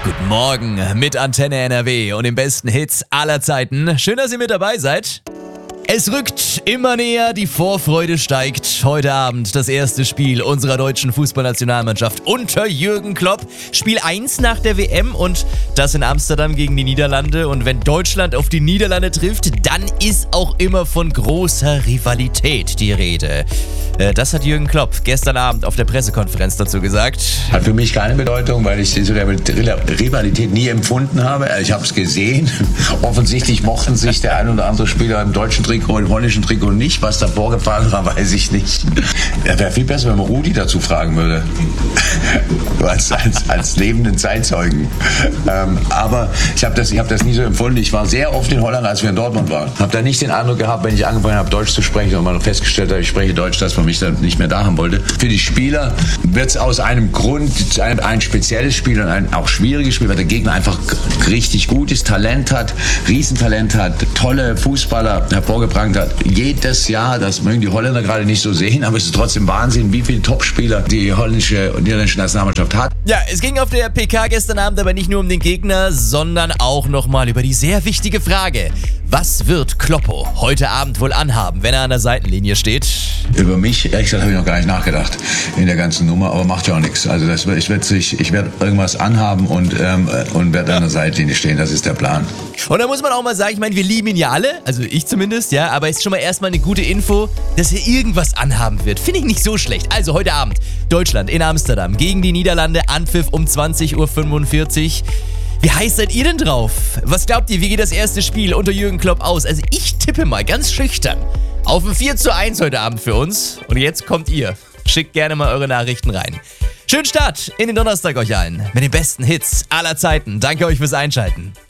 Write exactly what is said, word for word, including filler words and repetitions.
Guten Morgen mit Antenne N R W und den besten Hits aller Zeiten. Schön, dass ihr mit dabei seid. Es rückt immer näher, die Vorfreude steigt. Heute Abend das erste Spiel unserer deutschen Fußballnationalmannschaft unter Jürgen Klopp. Spiel eins nach der W M und das in Amsterdam gegen die Niederlande. Und wenn Deutschland auf die Niederlande trifft, dann ist auch immer von großer Rivalität die Rede. Das hat Jürgen Klopp gestern Abend auf der Pressekonferenz dazu gesagt. Hat für mich keine Bedeutung, weil ich diese Rivalität nie empfunden habe. Ich habe es gesehen. Offensichtlich mochten sich der ein oder andere Spieler im deutschen Trikot und im holländischen Trikot nicht. Was da vorgefallen war, weiß ich nicht. Ja, wäre viel besser, wenn man Rudi dazu fragen würde. als, als, als lebenden Zeitzeugen. Ähm, aber ich habe das, ich hab das nie so empfunden. Ich war sehr oft in Holland, als wir in Dortmund waren. Habe da nicht den Eindruck gehabt, wenn ich angefangen habe, Deutsch zu sprechen und man festgestellt hat, ich spreche Deutsch, dass man mich dann nicht mehr da haben wollte. Für die Spieler wird es aus einem Grund, ein, ein spezielles Spiel und ein auch schwieriges Spiel, weil der Gegner einfach richtig gut ist, Talent hat, Riesentalent hat, tolle Fußballer hervorgebracht hat. Jedes Jahr, das mögen die Holländer gerade nicht so sehen, aber es ist trotzdem Wahnsinn, wie viele Topspieler die holländische und niederländische Nationalmannschaft hat. Ja, es ging auf der P K gestern Abend aber nicht nur um den Gegner, sondern auch nochmal über die sehr wichtige Frage: Was wird Kloppo heute Abend wohl anhaben, wenn er an der Seitenlinie steht? Über mich, ehrlich gesagt, habe ich noch gar nicht nachgedacht in der ganzen Nummer, aber macht ja auch nichts. Also das, ich werde ich werd irgendwas anhaben und, ähm, und werde an der Seitenlinie stehen, das ist der Plan. Und da muss man auch mal sagen, ich meine, wir lieben ihn ja alle, also ich zumindest, ja, aber es ist schon mal erstmal eine gute Info, dass er irgendwas anhaben wird. Finde ich nicht so schlecht. Also heute Abend Deutschland in Amsterdam gegen die Niederlande, Anpfiff um zwanzig Uhr fünfundvierzig. Wie heiß seid ihr denn drauf? Was glaubt ihr, wie geht das erste Spiel unter Jürgen Klopp aus? Also ich tippe mal ganz schüchtern auf ein vier zu eins heute Abend für uns. Und jetzt kommt ihr. Schickt gerne mal eure Nachrichten rein. Schönen Start in den Donnerstag euch allen mit den besten Hits aller Zeiten. Danke euch fürs Einschalten.